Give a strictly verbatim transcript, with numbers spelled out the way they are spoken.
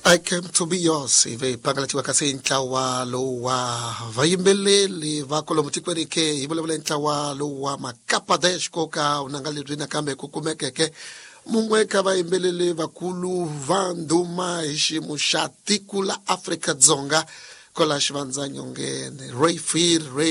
I came to be yours. Ive pangalatiwa kasi ntawa lo wa vaimbelele vakolomutikweni ke ibulebele ntawa lo wa makapadesh koka unangali rina kambe kukumekeke mungweka vaimbelele vakulu vanduma ishimu shatikula Afrika Dzonga kola shivanza nyongene Rayfield Ray